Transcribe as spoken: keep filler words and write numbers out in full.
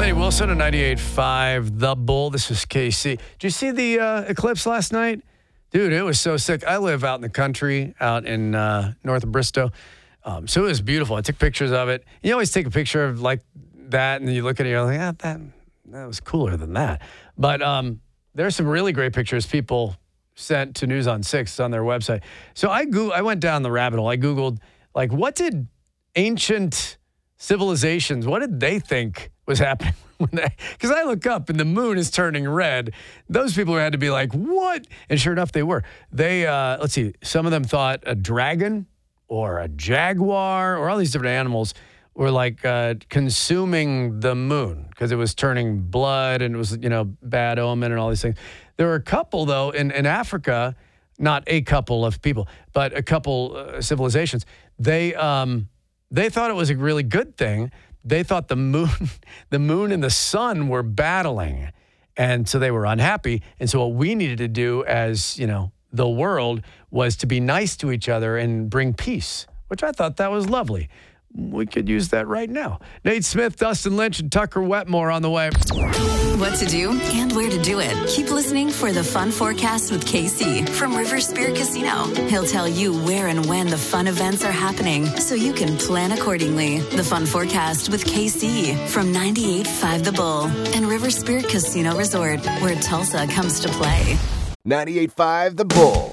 Lenny Wilson on ninety-eight point five The Bull. This is K C. Did you see the uh, eclipse last night? Dude, it was so sick. I live out in the country, out in uh, north of Bristow. Um, so it was beautiful. I took pictures of it. You always take a picture of like that, and then you look at it, you're like, ah, that, that was cooler than that. But um, there are some really great pictures people sent to News on six on their website. So I go- I went down the rabbit hole. I Googled, like, what did ancient civilizations, what did they think was happening? Because I look up and the moon is turning red. Those people had to be like, what? And sure enough, they were. They, uh, let's see, some of them thought a dragon or a jaguar or all these different animals were like uh, consuming the moon because it was turning blood and it was, you know, bad omen and all these things. There were a couple, though, in, in Africa, not a couple of people, but a couple uh, civilizations. They, um, they thought it was a really good thing. They thought the moon, the moon and the sun were battling, and so they were unhappy. And so what we needed to do as, you know, the world was to be nice to each other and bring peace, which I thought that was lovely. We could use that right now. Nate Smith, Dustin Lynch, and Tucker Wetmore on the way. What to do and where to do it. Keep listening for the Fun Forecast with K C from River Spirit Casino. He'll tell you where and when the fun events are happening so you can plan accordingly. The Fun Forecast with K C from ninety-eight point five The Bull and River Spirit Casino Resort, where Tulsa comes to play. ninety-eight point five The Bull.